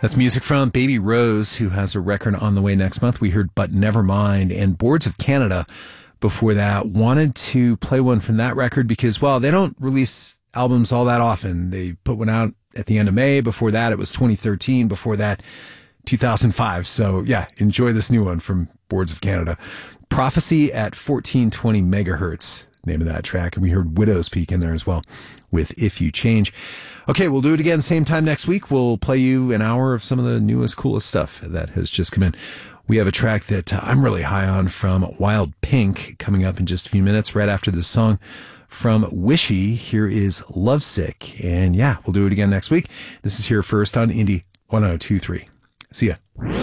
That's music from Baby Rose, who has a record on the way next month. We heard But Never Mind, and Boards of Canada before that. Wanted to play one from that record because, well, they don't release albums all that often. They put one out at the end of May. Before that, it was 2013. Before that, 2005. So yeah, enjoy this new one from Boards of Canada. Prophecy at 1420 megahertz, name of that track. And we heard Widow's Peak in there as well with If You Change. Okay, we'll do it again same time next week. We'll play you an hour of some of the newest, coolest stuff that has just come in. We have a track that I'm really high on from Wild Pink coming up in just a few minutes right after this song from Wishy. Here is Lovesick. And yeah, we'll do it again next week. This is Here First on Indie 1023. See ya.